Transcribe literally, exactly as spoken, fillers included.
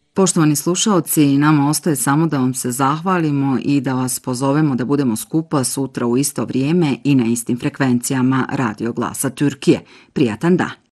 Poštovani slušaoci, nama ostaje samo da vam se zahvalimo i da vas pozovemo da budemo skupa sutra u isto vrijeme i na istim frekvencijama Radio Glasa Türkiye. Prijatan dan!